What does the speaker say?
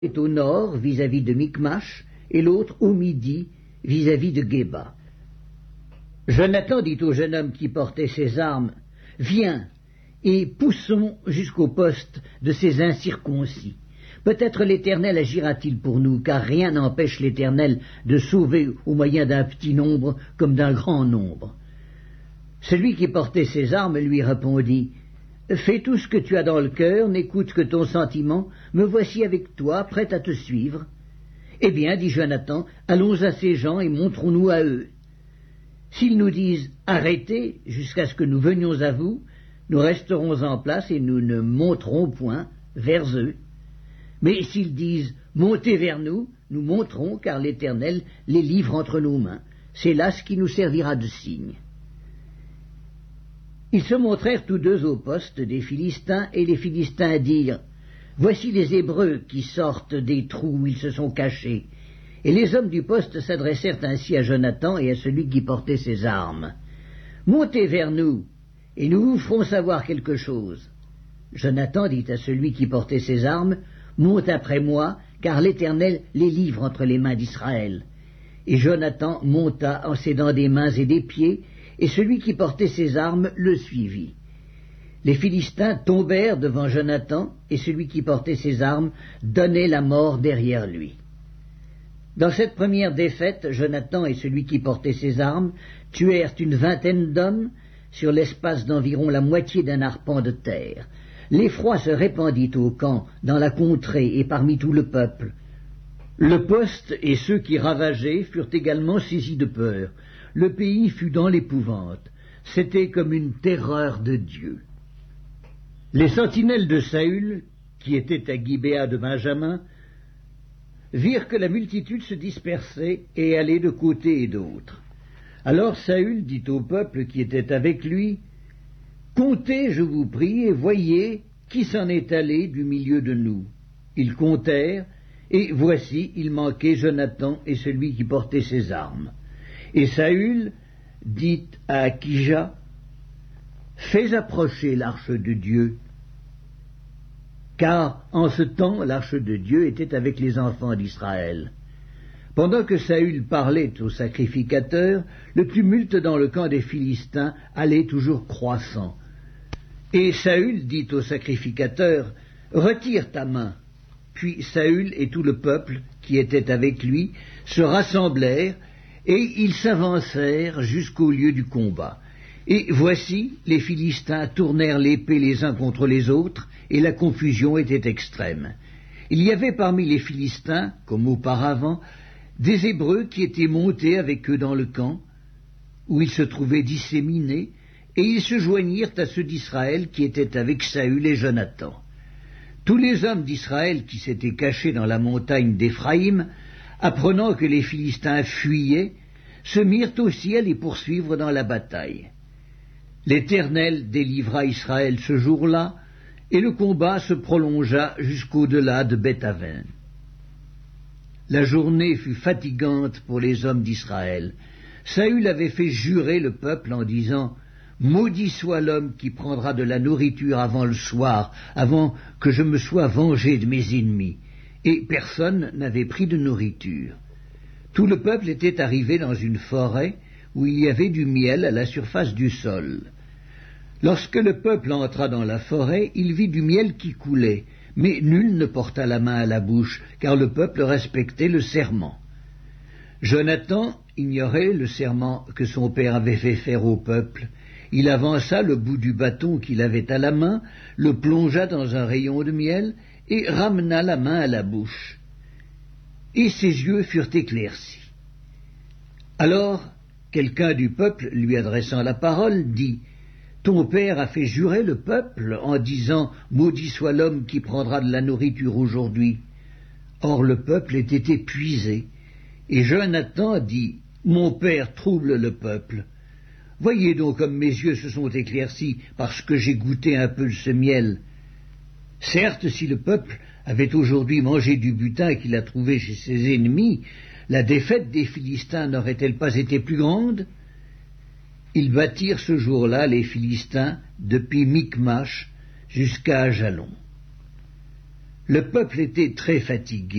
est au nord, vis-à-vis de Michmash, et l'autre au midi, vis-à-vis de Géba. Jonathan dit au jeune homme qui portait ses armes, « Viens, et poussons jusqu'au poste de ces incirconcis. Peut-être l'Éternel agira-t-il pour nous, car rien n'empêche l'Éternel de sauver au moyen d'un petit nombre comme d'un grand nombre. » Celui qui portait ses armes lui répondit, « Fais tout ce que tu as dans le cœur, n'écoute que ton sentiment, me voici avec toi, prêt à te suivre. » Eh bien, dit Jonathan, allons à ces gens et montrons-nous à eux. S'ils nous disent « Arrêtez jusqu'à ce que nous venions à vous », nous resterons en place et nous ne monterons point vers eux. Mais s'ils disent « Montez vers nous », nous monterons, car l'Éternel les livre entre nos mains. C'est là ce qui nous servira de signe. Ils se montrèrent tous deux au poste des Philistins, et les Philistins dirent « Voici les Hébreux qui sortent des trous où ils se sont cachés. » Et les hommes du poste s'adressèrent ainsi à Jonathan et à celui qui portait ses armes. « Montez vers nous, et nous vous ferons savoir quelque chose. » Jonathan dit à celui qui portait ses armes, « Monte après moi, car l'Éternel les livre entre les mains d'Israël. » Et Jonathan monta en s'aidant des mains et des pieds, et celui qui portait ses armes le suivit. Les Philistins tombèrent devant Jonathan, et celui qui portait ses armes donnait la mort derrière lui. Dans cette première défaite, Jonathan et celui qui portait ses armes tuèrent une vingtaine d'hommes sur l'espace d'environ la moitié d'un arpent de terre. L'effroi se répandit au camp, dans la contrée et parmi tout le peuple. Le poste et ceux qui ravageaient furent également saisis de peur. Le pays fut dans l'épouvante. C'était comme une terreur de Dieu. Les sentinelles de Saül, qui étaient à Gibéa de Benjamin, virent que la multitude se dispersait et allait de côté et d'autre. Alors Saül dit au peuple qui était avec lui, « Comptez, je vous prie, et voyez qui s'en est allé du milieu de nous. » Ils comptèrent, et voici, il manquait Jonathan et celui qui portait ses armes. Et Saül dit à Akija, « Fais approcher l'arche de Dieu. » Car en ce temps, l'arche de Dieu était avec les enfants d'Israël. Pendant que Saül parlait au sacrificateur, le tumulte dans le camp des Philistins allait toujours croissant. Et Saül dit au sacrificateur, « Retire ta main. » Puis Saül et tout le peuple qui était avec lui se rassemblèrent, et ils s'avancèrent jusqu'au lieu du combat. Et voici, les Philistins tournèrent l'épée les uns contre les autres, et la confusion était extrême. Il y avait parmi les Philistins, comme auparavant, des Hébreux qui étaient montés avec eux dans le camp, où ils se trouvaient disséminés, et ils se joignirent à ceux d'Israël qui étaient avec Saül et Jonathan. Tous les hommes d'Israël qui s'étaient cachés dans la montagne d'Éphraïm, apprenant que les Philistins fuyaient, se mirent aussi à les poursuivre dans la bataille. L'Éternel délivra Israël ce jour-là, et le combat se prolongea jusqu'au-delà de Beth-Aven. La journée fut fatigante pour les hommes d'Israël. Saül avait fait jurer le peuple en disant « Maudit soit l'homme qui prendra de la nourriture avant le soir, avant que je me sois vengé de mes ennemis. » Et personne n'avait pris de nourriture. Tout le peuple était arrivé dans une forêt où il y avait du miel à la surface du sol. Lorsque le peuple entra dans la forêt, il vit du miel qui coulait, mais nul ne porta la main à la bouche, car le peuple respectait le serment. Jonathan ignorait le serment que son père avait fait faire au peuple. Il avança le bout du bâton qu'il avait à la main, le plongea dans un rayon de miel, et ramena la main à la bouche. Et ses yeux furent éclaircis. Alors, quelqu'un du peuple, lui adressant la parole, dit « Ton père a fait jurer le peuple en disant « Maudit soit l'homme qui prendra de la nourriture aujourd'hui. » Or le peuple était épuisé, et Jonathan dit « Mon père trouble le peuple. Voyez donc comme mes yeux se sont éclaircis parce que j'ai goûté un peu de ce miel. » Certes, si le peuple avait aujourd'hui mangé du butin qu'il a trouvé chez ses ennemis, la défaite des Philistins n'aurait-elle pas été plus grande? Ils battirent ce jour-là les Philistins depuis Michmash jusqu'à Ajalon. Le peuple était très fatigué.